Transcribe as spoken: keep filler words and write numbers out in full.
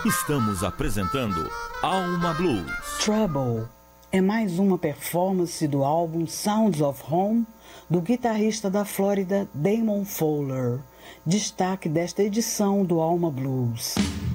Estamos apresentando Alma Blues. Trouble é mais uma performance do álbum Sounds of Home do guitarrista da Flórida Damon Fowler, destaque desta edição do Alma Blues.